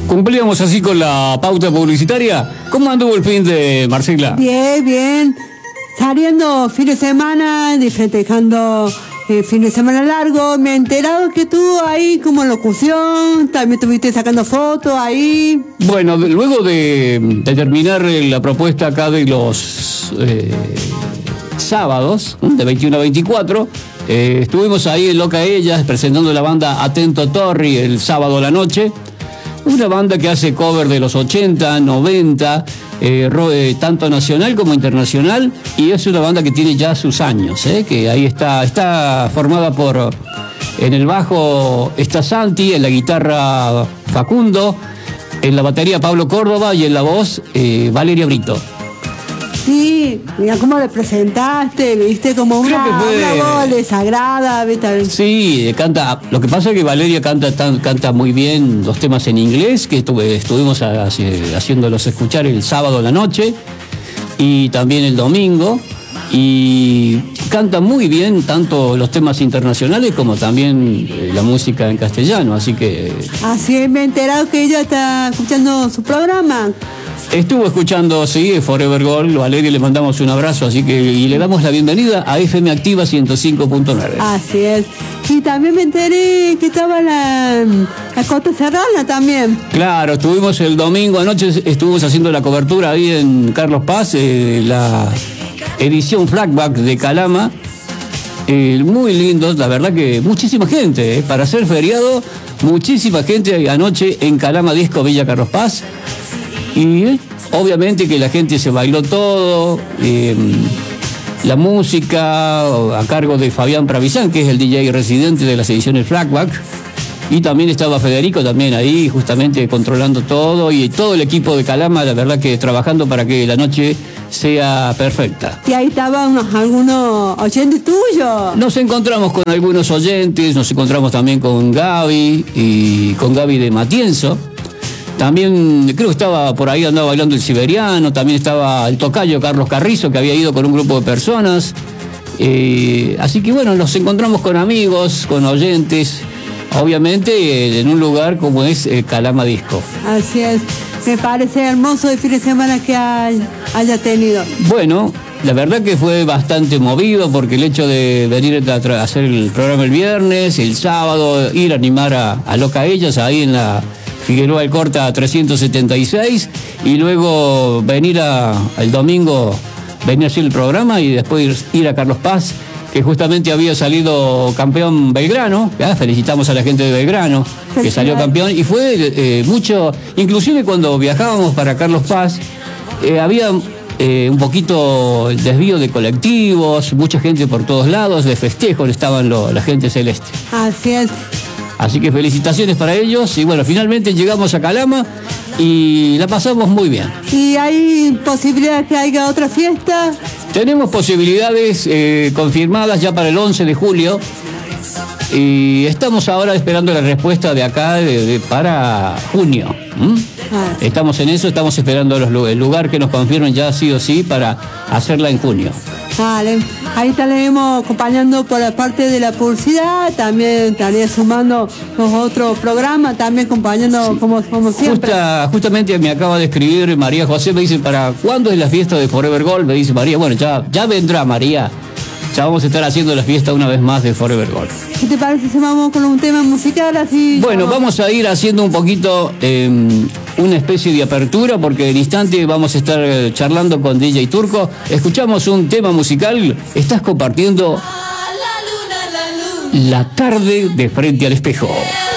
Cumplíamos así con la pauta publicitaria. ¿Cómo anduvo el fin de Marcela? Bien, bien. Saliendo fin de semana, festejando fin de semana largo. Me he enterado que tú ahí como locución, también estuviste sacando fotos ahí. Bueno, luego de terminar la propuesta acá de los sábados, de 21 a 24, estuvimos ahí en Loca Ellas presentando la banda Atento Torri el sábado a la noche. Una banda que hace cover de los 80, 90, tanto nacional como internacional, y es una banda que tiene ya sus años, que ahí está formada por, en el bajo está Santi, en la guitarra Facundo, en la batería Pablo Córdoba y en la voz Valeria Brito. Sí, mira cómo le presentaste, viste, como una voz desagrada, ¿viste? Sí, canta. Lo que pasa es que Valeria canta muy bien los temas en inglés, que estuvimos haciéndolos escuchar el sábado a la noche y también el domingo. Y canta muy bien tanto los temas internacionales como también la música en castellano, así que... Así me he enterado que ella está escuchando su programa. Estuvo escuchando, sí, Forever Gold. Valeria, le mandamos un abrazo, así que y le damos la bienvenida a FM Activa 105.9. Así es. Y también me enteré que estaba la Costa Serrana también. Claro, estuvimos el domingo anoche, estuvimos haciendo la cobertura ahí en Carlos Paz, la edición Flashback de Calama. Muy lindos, la verdad que muchísima gente, para ser feriado, muchísima gente anoche en Calama Disco Villa Carlos Paz. Y obviamente que la gente se bailó todo, la música a cargo de Fabián Pravizán, que es el DJ residente de las ediciones Flashback, y también estaba Federico también ahí justamente controlando todo, y todo el equipo de Calama, la verdad que trabajando para que la noche sea perfecta. Y ahí estaban algunos oyentes tuyos. Nos encontramos con algunos oyentes, nos encontramos también con Gaby, y con Gaby de Matienzo. También creo que estaba por ahí, andaba bailando el siberiano, también estaba el tocayo Carlos Carrizo, que había ido con un grupo de personas. Así que bueno, nos encontramos con amigos, con oyentes, obviamente en un lugar como es Calama Disco. Así es, me parece hermoso el fin de semana que haya tenido. Bueno, la verdad que fue bastante movido, porque el hecho de venir a hacer el programa el viernes, el sábado, ir a animar a Loca Ellas ahí en la Figueroa Alcorta 376, y luego venir el domingo, venir a hacer el programa y después ir a Carlos Paz, que justamente había salido campeón Belgrano. Felicitamos a la gente de Belgrano, que salió campeón, y fue mucho, inclusive cuando viajábamos para Carlos Paz, había un poquito el desvío de colectivos, mucha gente por todos lados, de festejos estaban la gente celeste. Así es. Así que felicitaciones para ellos, y bueno, finalmente llegamos a Calama y la pasamos muy bien. ¿Y hay posibilidades que haya otra fiesta? Tenemos posibilidades confirmadas ya para el 11 de julio, y estamos ahora esperando la respuesta de acá para junio. Estamos en eso, estamos esperando el lugar que nos confirmen ya sí o sí para hacerla en junio. Vale, ahí estaremos acompañando por la parte de la publicidad, también estaría sumando los otros programas, también acompañando, sí, como siempre. Justamente me acaba de escribir María José, me dice, ¿para cuándo es la fiesta de Forever Gold? Me dice María, bueno, ya vendrá María, ya vamos a estar haciendo la fiesta una vez más de Forever Gold. ¿Qué te parece si vamos con un tema musical así? Bueno, vamos a ir haciendo un poquito una especie de apertura, porque en instante vamos a estar charlando con DJ Turco. Escuchamos un tema musical. Estás compartiendo La Tarde de Frente al Espejo.